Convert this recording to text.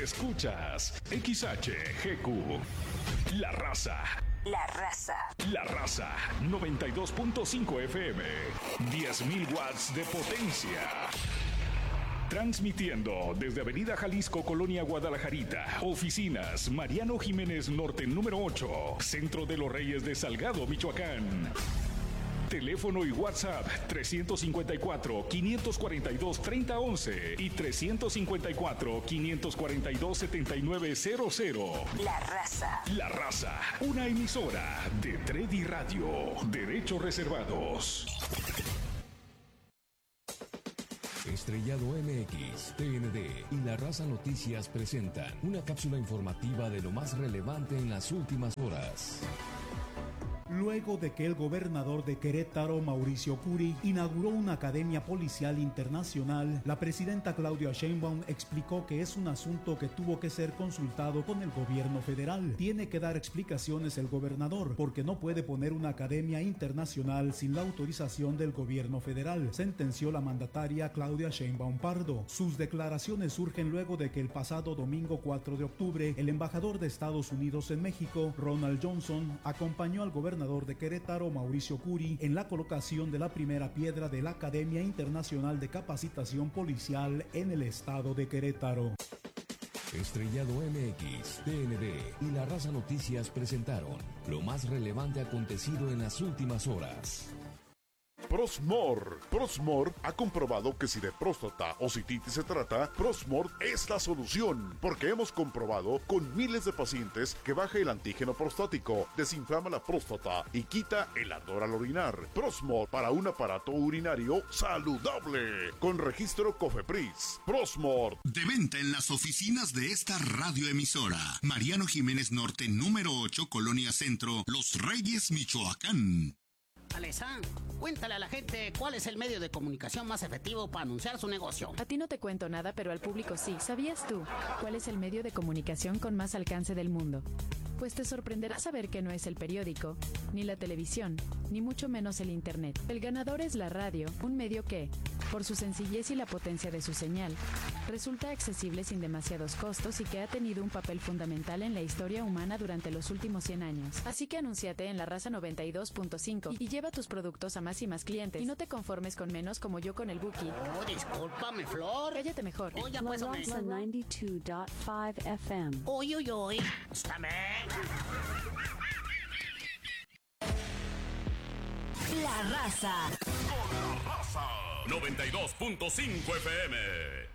Escuchas XHGQ. La Raza. La Raza. La Raza 92.5 FM. 10.000 watts de potencia. Transmitiendo desde Avenida Jalisco, Colonia Guadalajarita. Oficinas Mariano Jiménez Norte número 8. Centro de los Reyes de Salgado, Michoacán. Teléfono y WhatsApp 354-542-3011 y 354-542-7900. La Raza. La Raza, una emisora de Tredi Radio. Derechos reservados. Estrellado MX, TND y La Raza Noticias presentan una cápsula informativa de lo más relevante en las últimas horas. Luego de que el gobernador de Querétaro, Mauricio Curi, inauguró una academia policial internacional, la presidenta Claudia Sheinbaum explicó que es un asunto que tuvo que ser consultado con el gobierno federal. Tiene que dar explicaciones el gobernador, porque no puede poner una academia internacional sin la autorización del gobierno federal, sentenció la mandataria Claudia Sheinbaum Pardo. Sus declaraciones surgen luego de que el pasado domingo 4 de octubre, el embajador de Estados Unidos en México, Ronald Johnson, acompañó al gobernador de Querétaro, Mauricio Curi, en la colocación de la primera piedra de la Academia Internacional de Capacitación Policial en el estado de Querétaro. Estrellado MX, TND y La Raza Noticias presentaron lo más relevante acontecido en las últimas horas. Prosmor ha comprobado que si de próstata o cistitis se trata, Prosmor es la solución, porque hemos comprobado con miles de pacientes que baja el antígeno prostático, desinflama la próstata y quita el ardor al orinar. Prosmor para un aparato urinario saludable, con registro COFEPRIS. Prosmor. De venta en las oficinas de esta radioemisora. Mariano Jiménez Norte, número 8, Colonia Centro, Los Reyes, Michoacán. Alesa, cuéntale a la gente cuál es el medio de comunicación más efectivo para anunciar su negocio. A ti no te cuento nada, pero al público sí. ¿Sabías tú cuál es el medio de comunicación con más alcance del mundo? Pues te sorprenderá saber que no es el periódico, ni la televisión, ni mucho menos el internet. El ganador es la radio, un medio que, por su sencillez y la potencia de su señal, resulta accesible sin demasiados costos y que ha tenido un papel fundamental en la historia humana durante los últimos 100 años. Así que anúnciate en La Raza 92.5 y lleva tus productos a más y más clientes. Y no te conformes con menos como yo con el Buki. Oh, discúlpame, Flor. Cállate mejor. Oh, ya pues, La Raza 92.5 FM. Uy, uy, uy. Estáme. La Raza. Con La Raza 92.5 FM.